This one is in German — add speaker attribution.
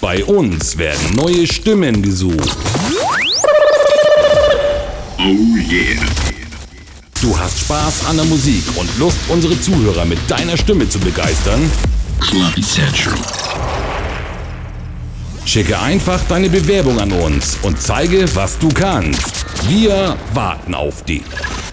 Speaker 1: Bei uns werden neue Stimmen gesucht.
Speaker 2: Oh yeah.
Speaker 1: Du hast Spaß an der Musik und Lust, unsere Zuhörer mit deiner Stimme zu begeistern?
Speaker 2: Club Central.
Speaker 1: Schicke einfach deine Bewerbung an uns und zeige, was du kannst. Wir warten auf dich.